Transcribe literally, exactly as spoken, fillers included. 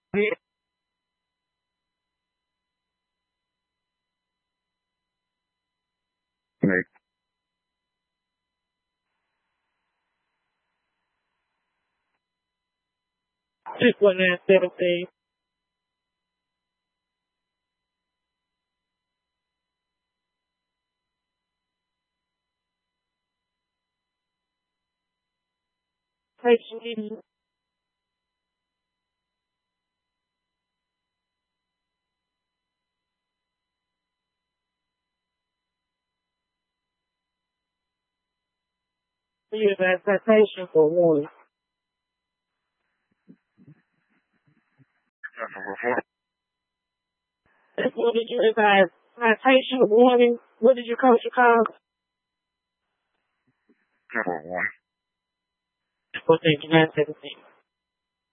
Yeah. Right. Just one that set of things. Patiently. Use expectation for one. What did you advise? Citation warning. What did your coach call? Number one. What did you not say?